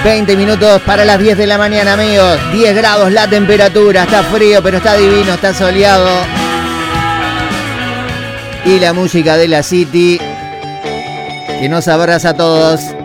20 minutos para las 10 de la mañana, amigos. 10 grados la temperatura, está frío, pero está divino, está soleado. Y la música de la City, que nos abraza a todos.